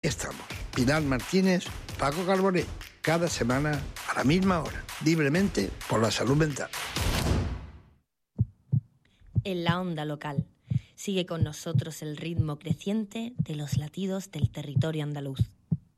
estamos. Pilar Martínez, Paco Carbonell, cada semana a la misma hora, libremente por la salud mental. En la onda local. Sigue con nosotros el ritmo creciente de los latidos del territorio andaluz.